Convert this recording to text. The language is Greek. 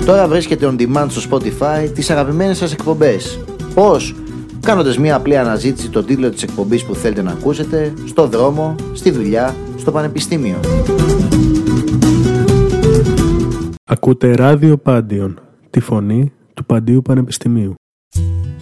Τώρα βρίσκεται on demand στο Spotify τις αγαπημένες σας εκπομπές. Πώς? Κάνοντας μια απλή αναζήτηση τον τίτλο της εκπομπής που θέλετε να ακούσετε, στο δρόμο, στη δουλειά, στο πανεπιστήμιο. Ακούτε ράδιο Πάντιον, τη φωνή του Παντίου Πανεπιστημίου.